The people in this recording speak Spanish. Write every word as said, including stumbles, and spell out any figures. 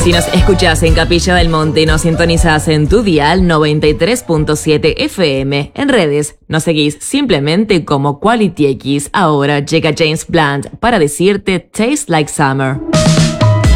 Si nos escuchás en Capilla del Monte, nos sintonizás en tu dial noventa y tres punto siete F M. En redes, nos seguís simplemente como Quality X. Ahora llega James Blunt para decirte Taste Like Summer.